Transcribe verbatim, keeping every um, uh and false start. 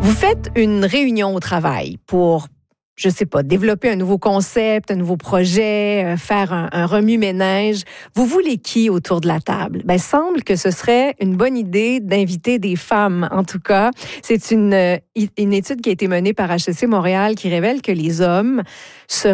Vous faites une réunion au travail pour, je sais pas, développer un nouveau concept, un nouveau projet, euh, faire un, un remue-ménage. Vous voulez qui autour de la table? Ben, semble que ce serait une bonne idée d'inviter des femmes, en tout cas. C'est une, une étude qui a été menée par H E C Montréal qui révèle que les hommes se